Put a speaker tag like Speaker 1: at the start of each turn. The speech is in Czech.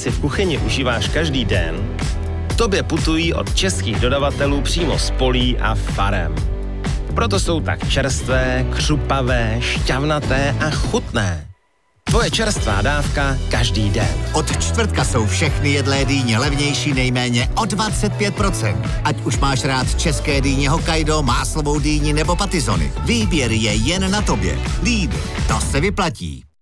Speaker 1: si v kuchyni užíváš každý den, k tobě putují od českých dodavatelů přímo z polí a farem. Proto jsou tak čerstvé, křupavé, šťavnaté a chutné. Tvoje čerstvá dávka každý den.
Speaker 2: Od čtvrtka jsou všechny jedlé dýně levnější nejméně o 25%. Ať už máš rád české dýně Hokkaido, máslovou dýni nebo patizony. Výběr je jen na tobě. Lidl, to se vyplatí.